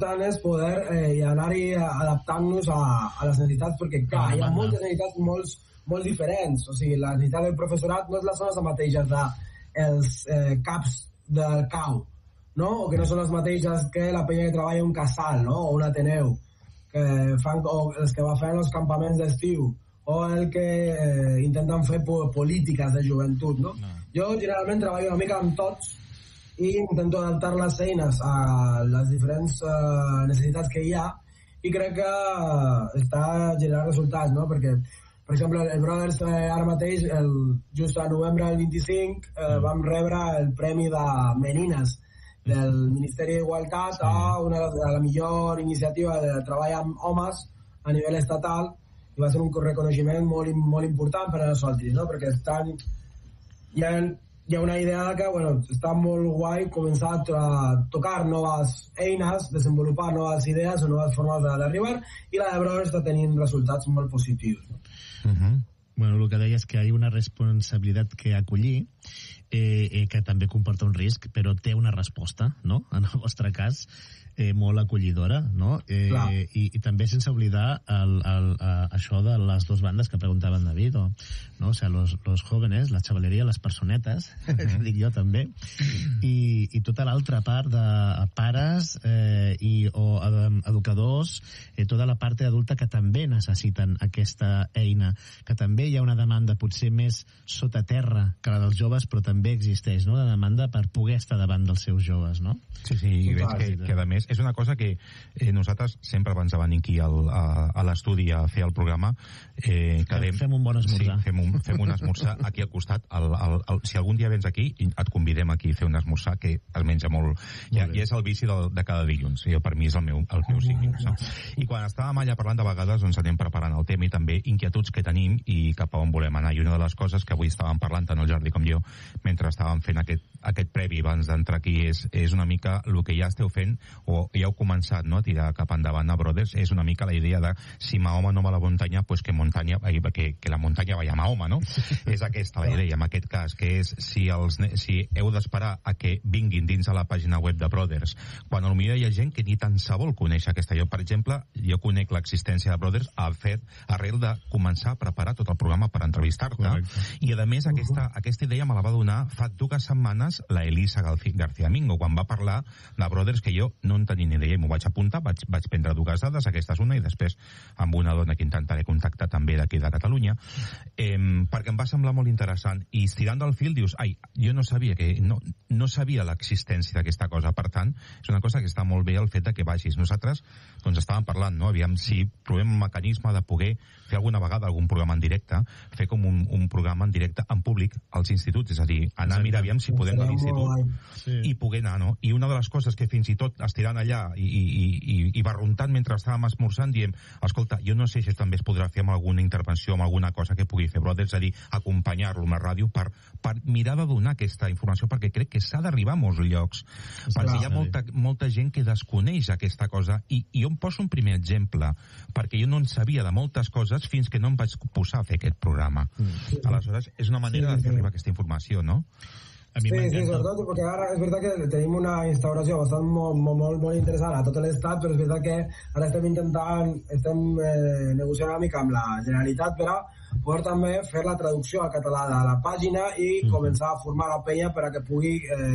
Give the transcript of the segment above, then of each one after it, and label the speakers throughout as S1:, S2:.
S1: és poder anar-hi adaptant-nos a les necessitats, perquè clar, hi ha moltes necessitats molt diferents. O sigui, la necessitat del professorat no són les mateixes dels caps del CAU, no? O que no són les mateixes que la penya que treballa un casal, no? O un Ateneu, o els que va fer els campaments d'estiu, o el que intenten fer polítiques de joventut, no? Jo generalment treballo una mica amb tots i intento adaptar les eines a les diferents necessitats que hi ha, i crec que està generant resultats, no? Perquè, per exemple, el Brothers ara mateix, just a novembre del 25, vam rebre el premi de Menines del Ministeri d'Igualtat a la millor iniciativa de treball amb homes a nivell estatal, i va ser un reconeixement molt important per a nosaltres, no? Perquè hi ha una idea que està molt guai començar a tocar noves eines, desenvolupar noves idees o noves formes d'arribar, i la de Brothers està tenint resultats molt positius, no?
S2: Bueno, el que deia és que hi ha una responsabilitat que acollir, que també comporta un risc, però té una resposta, no? En el vostre cas, molt acollidora, no? I també sense oblidar això de les dues bandes que preguntava en David, no? O sea, los jóvenes, la xavaleria, les personetes, que dic jo també, i tota l'altra part de pares o educadors, tota la part adulta que també necessiten aquesta eina, que també hi ha una demanda potser més sota terra que la dels joves, però també existeix, no?, la demanda per poder estar davant dels seus joves, no?
S3: Sí, i veig que a més és una cosa que nosaltres sempre abans de venir aquí a l'estudi a fer el programa
S2: fem un bon esmorzar.
S3: Sí, fem un esmorzar aquí al costat. Si algun dia vens aquí, et convidem aquí a fer un esmorzar, que es menja molt. Ja és el vici de cada dilluns. Per mi és el meu signe, no? I quan estàvem allà parlant de vegades, doncs anem preparant el tema i també inquietuds que tenim i cap a on volem anar. I una de les coses que avui estàvem parlant, tant el Jordi com jo, mentre estàvem fent aquest previ abans d'entrar aquí, és una mica el que ja esteu fent, o ja heu començat, no?, a tirar cap endavant a Brothers. És una mica la idea de si Mahoma no va a la muntanya, pues que la muntanya vaya a Mahoma, no? És aquesta la idea, en aquest cas, que és si heu d'esperar a que vinguin dins a la pàgina web de Brothers, quan potser hi ha gent que ni tan se vol conèixer aquesta. Jo, per exemple, conec l'existència de Brothers arrel de començar a preparar tot el programa per entrevistar-te, i a més aquesta idea me la va donar fa 2 setmanes la Elisa García Mingo, quan va parlar de Brothers, que jo no en tenia ni idea, i m'ho vaig apuntar, vaig prendre 2 dades, aquesta és una, i després amb una dona que intentaré contactar també d'aquí de Catalunya, perquè em va semblar molt interessant, i estirant del fil dius, jo no sabia no sabia l'existència d'aquesta cosa. Per tant, és una cosa que està molt bé el fet de que vagis. Nosaltres doncs estàvem parlant, no?, aviam si provem un mecanisme de poder fer alguna vegada algun programa en directe, fer com un programa en directe en públic als instituts, és a dir, anar a mirar aviam si podem a l'institut i poder anar, no? I una de les coses que fins i tot estirant allà i barruntant mentre estàvem esmorzant, diem, escolta, jo no sé si també es podrà fer amb alguna intervenció, amb alguna cosa que pugui fer Brothers, és a dir, acompanyar-lo amb la ràdio per mirar de donar aquesta informació, perquè crec que s'ha d'arribar a molts llocs, perquè hi ha molta gent que desconeix aquesta cosa, i jo em poso un primer exemple, perquè jo no en sabia de moltes coses fins que no em vaig posar a fer aquest programa. Aleshores, és una manera de fer arribar aquesta informació, no?
S1: Sí, sobretot perquè ara és veritat que tenim una instauració bastant molt interessant a tot l'estat, però és veritat que ara estem negociant una mica amb la Generalitat per a poder també fer la traducció al català de la pàgina i començar a formar la penya per a que pugui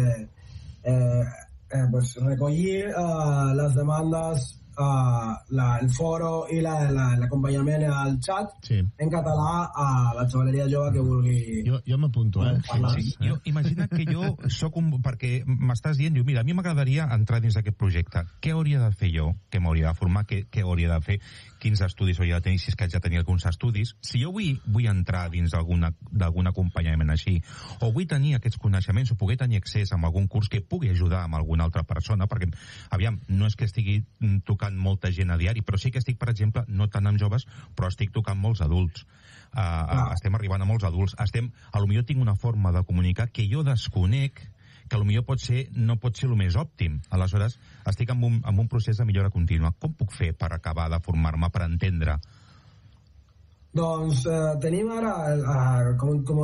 S1: recollir les demandes, el foro i l'acompanyament al xat en català a la xavaleria jove que vulgui.
S2: Jo m'apunto,
S3: Imagina't que jo soc perquè m'estàs dient, mira, a mi m'agradaria entrar dins d'aquest projecte. Què hauria de fer jo? Què m'hauria de formar? Què hauria de fer? Quins estudis hauria de tenir, si és que haig de tenir alguns estudis? Si jo vull entrar dins d'algun acompanyament així, o vull tenir aquests coneixements, o poder tenir accés a algun curs que pugui ajudar amb alguna altra persona, perquè, aviam, no és que estigui tocant molta gent a diari, però sí que estic, per exemple, no tant amb joves, però estic tocant molts adults. Estem arribant a molts adults. A lo millor tinc una forma de comunicar que jo desconec, que potser no pot ser el més òptim. Aleshores, estic en un procés de millora contínua. Com puc fer per acabar de formar-me, per entendre?
S1: Doncs tenim ara, com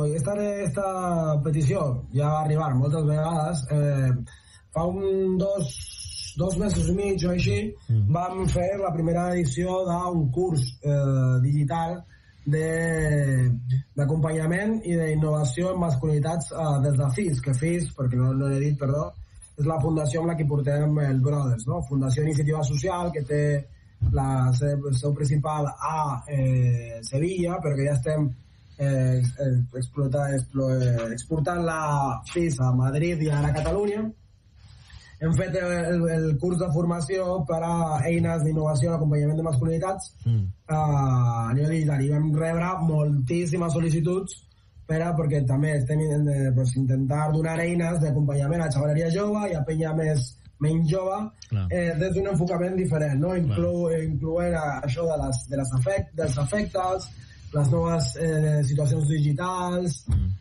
S1: esta petició ja va arribar moltes vegades, fa 2 2 mesos i mig o així, vam fer la primera edició d'un curs digital d'acompanyament i d'innovació en masculinitats des de FIS, que FIS, perquè no l'he dit, perdó, és la fundació amb la que portem el Brothers, no? Fundació Iniciativa Social, que té el seu principal a Sevilla, però que ja estem exportant la FIS a Madrid i ara a Catalunya. Hem fet el curs de formació per a eines d'innovació en l'acompanyament de masculinitats a nivell digital, i vam rebre moltíssimes sol·licituds perquè també estem intentar donar eines d'acompanyament a xavaleria jove i a penya menys jove des d'un enfocament diferent, no? Incloent això dels afectes, les noves situacions digitals,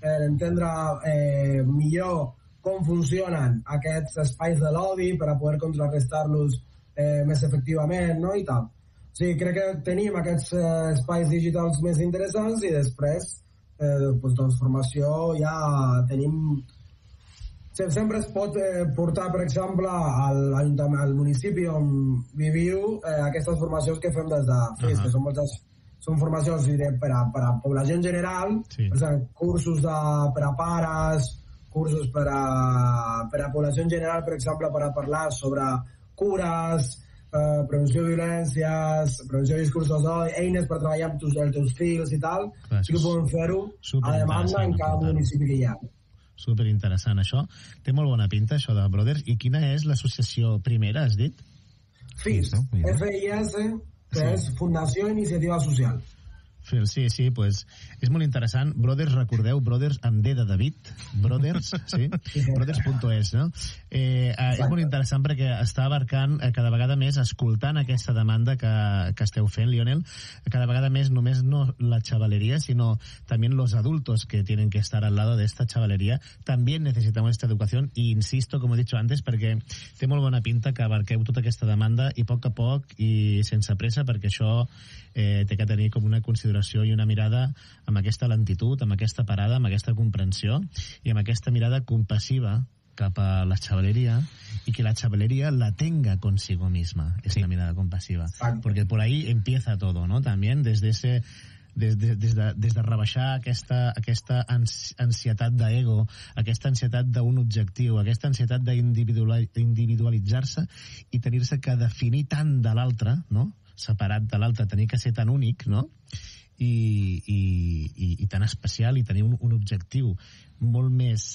S1: entendre millor com funcionen aquests espais de l'odi per a poder contrarrestar-los més efectivament, no? I tal. O sigui, crec que tenim aquests espais digitals més interessants i després doncs formació ja tenim. Sempre es pot portar, per exemple, al municipi on viviu aquestes formacions que fem des de FIS, que són formacions per a població en general, per exemple, cursos per a pares, cursos per a població en general, per exemple, per a parlar sobre cures, prevenció de violències, prevenció de discursos d'odi, eines per treballar amb els teus fills i tal. Sí que podem fer-ho a demanda en cada municipi que hi ha.
S2: Superinteressant, això. Té molt bona pinta, això de Brothers. I quina és l'associació primera, has dit?
S1: FIS, FIS, que és Fundació Iniciativa Social.
S2: Sí, pues és molt interessant. Brothers, recordeu, Brothers amb D de David, Brothers, sí? Brothers.es, no? És molt interessant perquè està abarcant cada vegada més, escoltant aquesta demanda que esteu fent, Lionel, cada vegada més només no la chavalería, sino también los adultos que tienen que estar al lado de esta chavalería. También necesitamos esta educación, i insisto, com he dit antes, perquè té molt bona pinta que abarqueu tota aquesta demanda i a poc i sense pressa, perquè això té que tenir com una consideració i una mirada amb aquesta lentitud, amb aquesta parada, amb aquesta comprensió i amb aquesta mirada compassiva cap a la chavalería, y que la chavalería la tenga consigo misma, esa mirada compasiva. Porque por ahí empieza todo, ¿no? También desde ese des de rebaixar aquesta ansietat d'ego, aquesta ansietat d'un objectiu, aquesta ansietat d'individualitzar-se i tenir-se que definir tant de l'altre, no? Separat de l'altre, tenir que ser tan únic, no? I tan especial, i tenir un objectiu molt més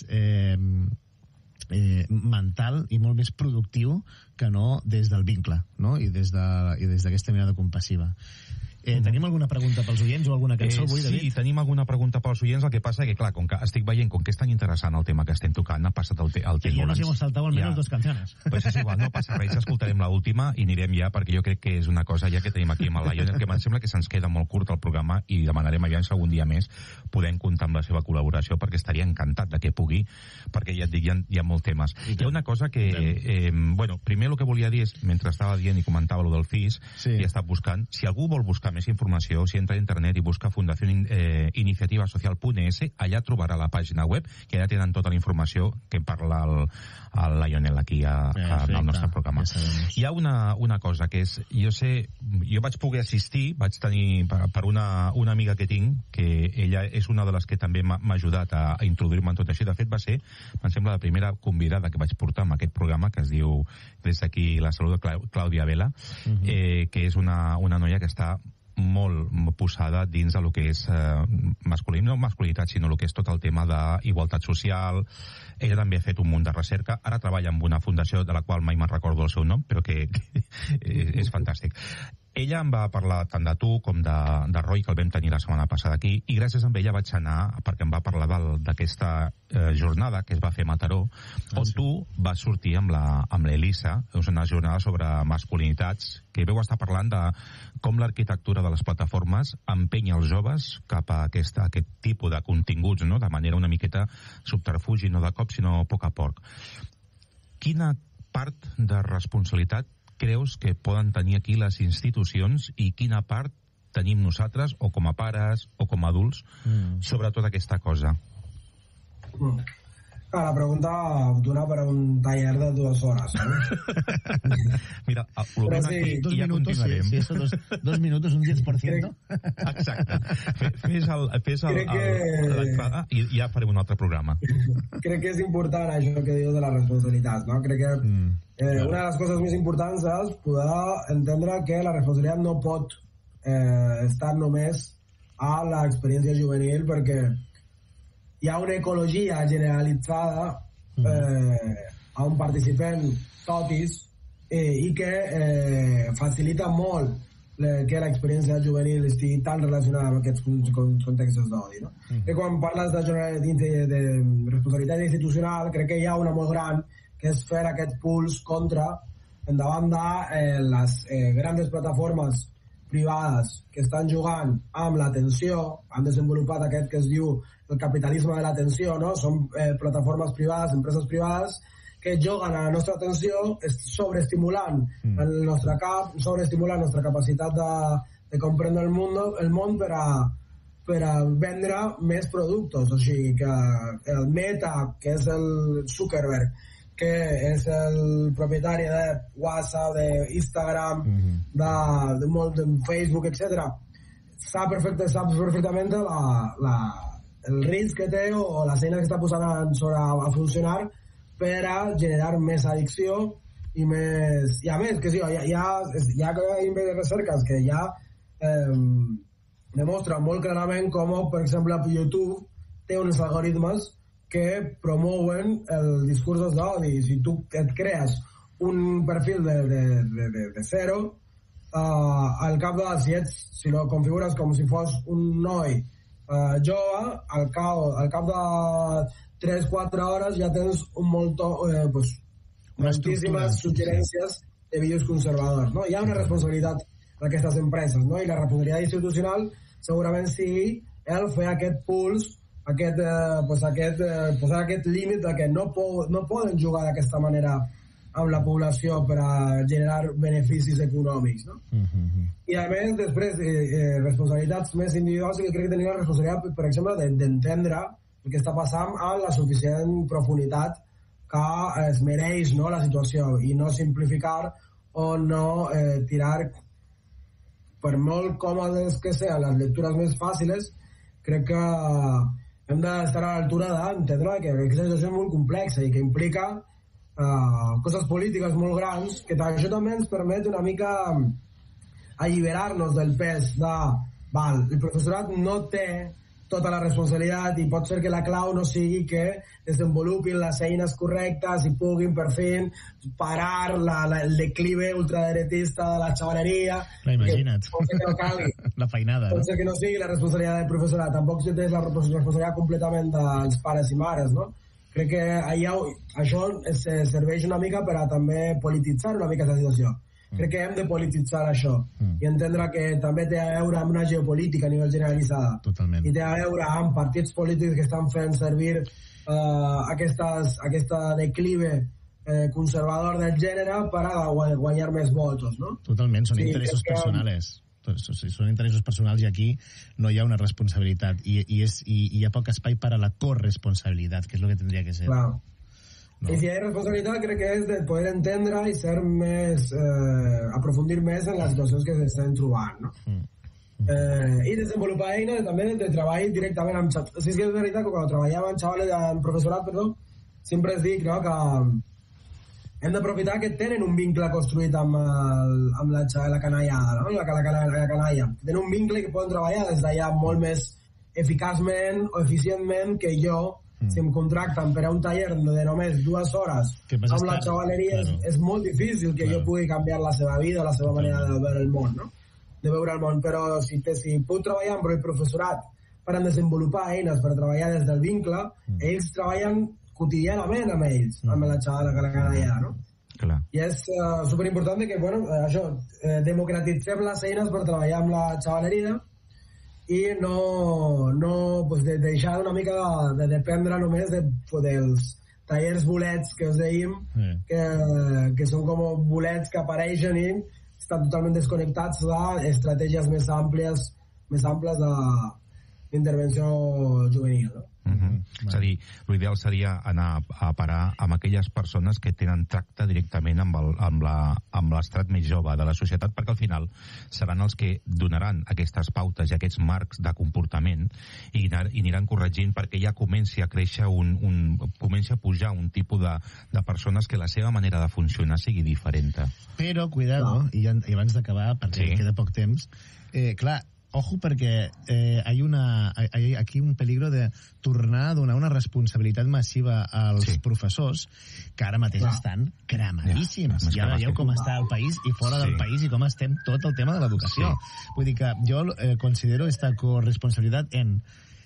S2: mental i molt més productiu que no des del vincle, no? I des d'aquesta mirada compassiva. Tenim alguna pregunta pels oients o alguna cançó avui, David?
S3: Sí, tenim alguna pregunta pels oients. El que passa que, clar, com que estic veient com que és tan interessant el tema que estem tocant, ha passat el temps.
S2: Ja nos hemos saltado al menos 2 canciones.
S3: Pues és igual, no passa res, escoltarem l'última i anirem ja, perquè jo crec que és una cosa ja que tenim aquí amb el Lionel, que em sembla que se'ns queda molt curt el programa i demanarem aviam si algun dia més podem comptar amb la seva col·laboració, perquè estaria encantat de que pugui, perquè ja et dic, hi ha molts temes. Hi ha una cosa que, bueno, primer el que volia dir és, mentre estava dient i comentava lo del FIS, i he estat buscant, si algú vol buscar més informació, si entra a internet i busca Fundació Iniciativa Social.es, allà trobarà la pàgina web, que allà tenen tota la informació que parla el Lionel aquí al nostre programa. Hi ha una cosa que és, jo vaig poder assistir, vaig tenir per una amiga que tinc, que ella és una de les que també m'ha ajudat a introduir-me en tot això. De fet, va ser, em sembla, la primera convidada que vaig portar en aquest programa, que es diu, des d'aquí la salut de Clàudia Vela, que és una noia que està molt posada dins de lo que és no masculinitat, sinó el que és tot el tema d'igualtat social. Ella també ha fet un munt de recerca, ara treballa amb una fundació de la qual mai me'n recordo el seu nom, però que és fantàstic. Ella em va parlar tant de tu com de Roy, que el vam tenir la setmana passada aquí, i gràcies a ella vaig anar, perquè em va parlar d'aquesta jornada que es va fer a Mataró, on tu vas sortir amb l'Elisa, és una jornada sobre masculinitats, que veu estar parlant de com l'arquitectura de les plataformes empenya els joves cap a aquest tipus de continguts, no? De manera una miqueta subterfugi, no de cop, sinó a poc a poc. Quina part de responsabilitat creus que poden tenir aquí les institucions i quina part tenim nosaltres, o com a pares, o com a adults, sobre tota aquesta cosa?
S1: La pregunta dona per a un taller de 2 hores, no?
S3: Mira, l'obrim aquí i ja continuarem.
S2: Sí, eso, 2 minutos, un 10%.
S3: Exacte. Fes l'entrada i ja farem un altre programa.
S1: Crec que és important això que dius de la responsabilitat, no? Crec que una de les coses més importants és poder entendre que la responsabilitat no pot estar només a l'experiència juvenil, perquè hi ha una ecologia generalitzada a un participant totis i que facilita molt que l'experiència juvenil estigui tan relacionada amb aquests contextos d'odi, no? Que quan parles de responsabilitat institucional, crec que hi ha una molt gran, que és fer aquest puls endavant de les grans plataformes privades que estan jugant amb l'atenció, han desenvolupat aquest que es diu el capitalisme de l'atenció, no? Són plataformes privades, empreses privades que juguen a la nostra atenció sobreestimulant el nostre cap, sobreestimulant la nostra capacitat de comprendre el món per a vendre més productes. O sigui que el Meta, que és el Zuckerberg, que és el propietari de WhatsApp, d'Instagram, de Facebook, etc., sap perfectament el risc que té o les eines que està posant a funcionar per a generar més addicció i més... I a més, que sí, hi ha recerques que ja demostren molt clarament com, per exemple, YouTube té uns algoritmes que promouen el discurs d'odi. Si tu et crees un perfil de zero, al cap de, si lo configures com si fos un noi jove, al cap de 3-4 hores ja tens moltíssimes suggerències de vídeos conservadors, no? Hi ha una responsabilitat d'aquestes empreses, no? I la responsabilitat institucional segurament sigui el fer aquest puls, posar aquest límit de que no poden jugar d'aquesta manera amb la població per a generar beneficis econòmics, no? I a més, després, responsabilitats més individuals, que crec que tenia la responsabilitat, per exemple, d'entendre el que està passant amb la suficient profunditat que es mereix, no, la situació, i no simplificar o no tirar, per molt còmodes que siguin les lectures més fàcils, crec que hem d'estar a l'altura d'entendre que aquesta situació és molt complexa i que implica coses polítiques molt grans, que això també ens permet una mica alliberar-nos del pes el professorat no té tota la responsabilitat i pot ser que la clau no sigui que desenvolupin les eines correctes i puguin per fi parar el declive ultraderetista de la xavaleria.
S2: Imagina't. La feinada.
S1: Pot ser que no sigui la responsabilitat del professorat, tampoc és la responsabilitat completament dels pares i mares, no? Crec que això serveix una mica per a també polititzar una mica aquesta situació. Crec que hem de polititzar això i entendre que també té a veure amb una geopolítica a nivell generalitzada.
S2: Totalment.
S1: I té a veure amb partits polítics que estan fent servir aquesta declive conservador del gènere per a guanyar més votos, no?
S2: Totalment, són interessos personals. Són interessos personals i aquí no hi ha una responsabilitat i hi ha poc espai per a la corresponsabilitat, que és el que tindria que ser.
S1: Clar.
S2: No.
S1: I si hi ha responsabilitat, crec que és de poder entendre i ser més aprofundir més en les situacions que s'estan trobant, no? I desenvolupar eines també de treball directament amb xavals. O sigui, és que és veritat que quan treballava en professorat, sempre es dic, no, que hem d'aprofitar que tenen un vincle construït amb la canallada, no? La canalla. Tenen un vincle que poden treballar des d'allà molt més eficaçment o eficientment que jo. Si em contracten per a un taller de només 2 hores amb la xavaleria, és molt difícil que jo pugui canviar la seva vida, la seva manera de veure el món, no? De veure el món. Però si puc treballar amb el professorat per a desenvolupar eines per treballar des del vincle, ells treballen quotidianament amb ells, amb la xavaleria, no?
S3: Clar.
S1: I és superimportant que, democratitzem les eines per treballar amb la xavaleria i deixar una mica de dependre només dels tallers bolets que us deim, que són com bolets que apareixen i estan totalment desconnectats d'estratègies més amples d'intervenció juvenil, no?
S3: És a dir, l'ideal seria anar a parar amb aquelles persones que tenen tracte directament amb l'estrat més jove de la societat, perquè al final seran els que donaran aquestes pautes i aquests marcs de comportament i aniran corregint perquè ja comenci a créixer comenci a pujar un tipus de persones que la seva manera de funcionar sigui diferent.
S2: Però, cuidado, i abans d'acabar, perquè queda poc temps, clar, ojo, perquè hay aquí un peligro de tornar a donar una responsabilitat massiva als professors que ara mateix estan cremadíssims. Ja veieu com està el país i fora del país i com estem tot el tema de l'educació. Vull dir que jo considero esta corresponsabilitat en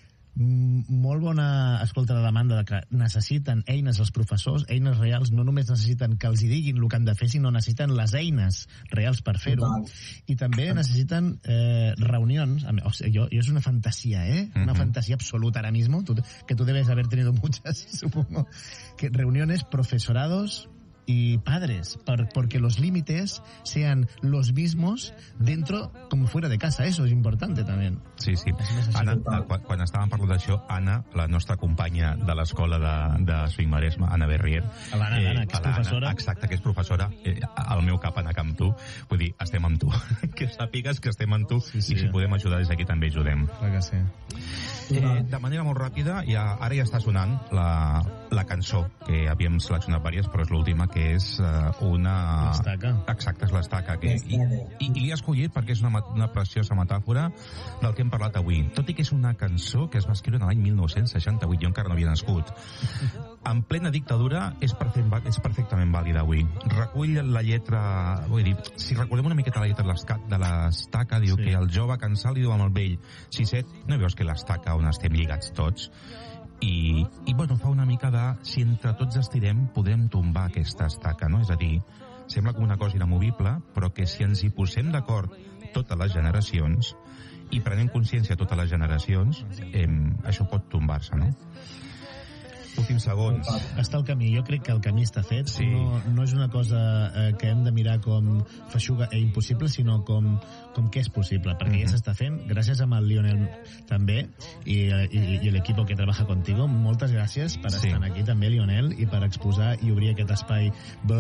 S2: molt bona escolta de demanda de que necessiten eines els professors, eines reals, no només necessiten que els hi diguin el que han de fer, sinó necessiten les eines reals per fer-ho, i també necessiten reunions. Jo és una fantasia, una fantasia absoluta ahora mismo, que tú debes haber tenido muchas, supongo, que reuniones profesorados y padres, porque los límites sean los mismos dentro como fuera de casa. Eso es importante también.
S3: Sí. Anna, quan estàvem parlant d'això, Anna, la nostra companya de l'escola de Swing-Maresme, Anna Berrier,
S2: l'Anna, que és professora.
S3: Exacte, que és professora, al meu cap anar amb tu, vull dir, estem amb tu. Que sàpigues que estem amb tu, i si podem ajudar des d'aquí també ajudem.
S2: Clar que sí.
S3: De manera molt ràpida, ara ja està sonant la cançó, que havíem seleccionat diverses, però és l'última, que és una...
S2: L'estaca.
S3: Exacte, és l'estaca. I l'he escollit perquè és una preciosa metàfora del que hem parlat avui. Tot i que és una cançó que es va escriure l'any 1968, jo encara no havia nascut. En plena dictadura és perfectament vàlida avui. Recull la lletra... Vull dir, si recordem una miqueta la lletra de l'estaca, diu que el jove cansat li diu amb el vell: Sisset, no veus que l'estaca on estem lligats tots? I bueno, fa una mica de... Si entre tots estirem, podem tombar aquesta estaca, no? És a dir, sembla com una cosa inamovible, però que si ens hi posem d'acord totes les generacions i prenem consciència totes les generacions, això pot tombar-se, no? Últims segons.
S2: Està el camí. Jo crec que el camí està fet. No és una cosa que hem de mirar com feixuga i impossible, sinó com que és possible, perquè ja s'està fent. Gràcies a el Lionel també i l'equip que treballa contigo. Moltes gràcies per estar aquí també, Lionel, i per exposar i obrir aquest espai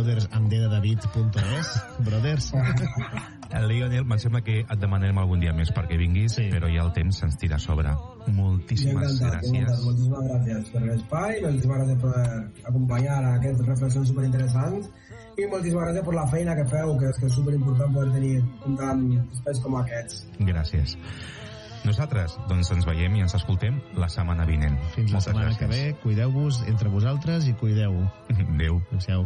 S2: brothersamdedadavid.es. Brothers.
S3: Lionel, em sembla que et demanarem algun dia més perquè vinguis, però ja el temps se'ns tira a sobre. Moltíssimes gràcies.
S1: Moltíssimes gràcies per l'espai, moltíssimes gràcies per acompanyar a aquestes reflexions superinteressants i moltíssimes gràcies per la feina que feu, que és superimportant poder tenir tant espais com aquests.
S3: Gràcies. Nosaltres, doncs, ens veiem i ens escoltem la setmana vinent.
S2: Fins la setmana que ve. Cuideu-vos entre vosaltres i cuideu.
S3: Adéu.
S2: Adéu.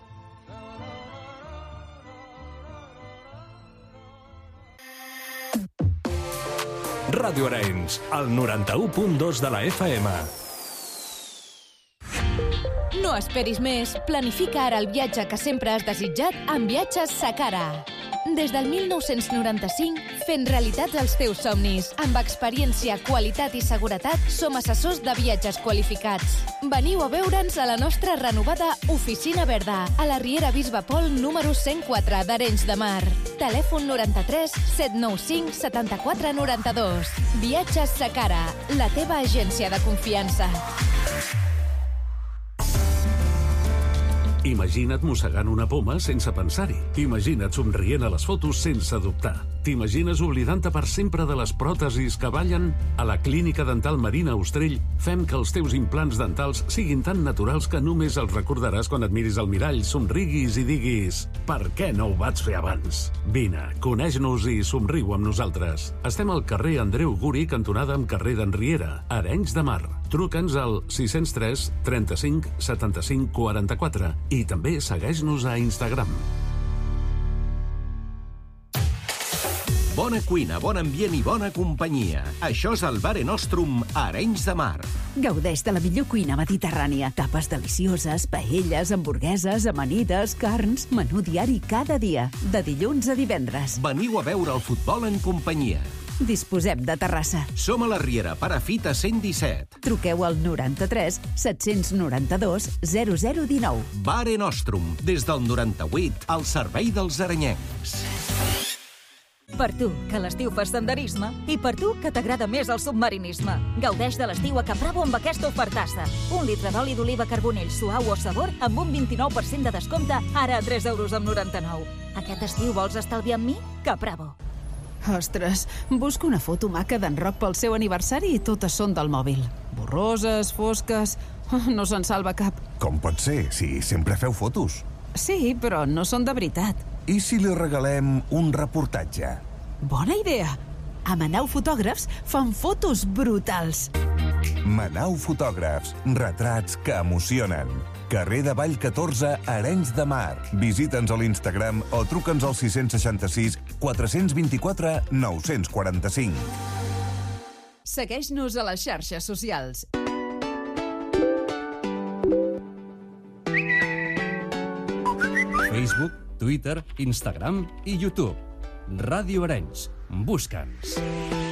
S4: Ràdio Arenys, al 91.2 de la FM.
S5: No esperis més. Planifica ara el viatge que sempre has desitjat amb Viatges Sakara. Des del 1995, fent realitat els teus somnis. Amb experiència, qualitat i seguretat, som assessors de viatges qualificats. Veniu a veure'ns a la nostra renovada Oficina Verda, a la Riera Bisbe Pol número 104 d'Arenys de Mar. Telèfon 93 795 74 92. Viatges Sakara, la teva agència de confiança.
S4: Imagina't mossegant una poma sense pensar-hi. Imagina't somrient a les fotos sense dubtar. T'imagines oblidant-te per sempre de les pròtesis que ballen? A la Clínica Dental Marina Ostrell fem que els teus implants dentals siguin tan naturals que només els recordaràs quan et miris al mirall, somriguis i diguis: per què no ho vaig fer abans? Vine, coneix-nos i somriu amb nosaltres. Estem al carrer Andreu Guri, cantonada amb carrer d'Enriera, Arenys de Mar. Truca'ns al 603 35 75 44 i també segueix-nos a Instagram.
S6: Bona cuina, bon ambient i bona companyia. Això és el Mare Nostrum a Arenys de Mar.
S7: Gaudeix de la millor cuina mediterrània. Tapes delicioses, paelles, hamburgueses, amanides, carns, menú diari cada dia, de dilluns a divendres.
S6: Veniu a veure el futbol en companyia.
S7: Disposem de terrassa.
S6: Som a la Riera, Perafita 117.
S7: Truqueu al 93 792 0019.
S6: Mare Nostrum, des del 98, al servei dels arenyencs.
S8: Per tu, que a l'estiu fas senderisme, i per tu, que t'agrada més el submarinisme. Gaudeix de l'estiu a Capravo amb aquesta ofertassa. 1 litre d'oli d'oliva Carbonell suau o sabor amb un 29% de descompte, ara a 3,99 €. Aquest estiu vols estalviar amb mi? Capravo.
S7: Ostres, busco una foto maca d'en Roc pel seu aniversari i totes són del mòbil. Borroses, fosques... No se'n salva cap.
S9: Com pot ser, si sempre feu fotos?
S7: Sí, però no són de veritat.
S9: I si li regalem un reportatge?
S7: Bona idea. A Manau Fotògrafs fan fotos brutals.
S9: Manau Fotògrafs, retrats que emocionen. Carrer de Vall 14, Arenys de Mar. Visita'ns a l'Instagram o truca'ns al 666 424 945.
S7: Segueix-nos a les xarxes socials.
S10: Facebook, Twitter, Instagram i YouTube. Ràdio Arenys. Busca'ns.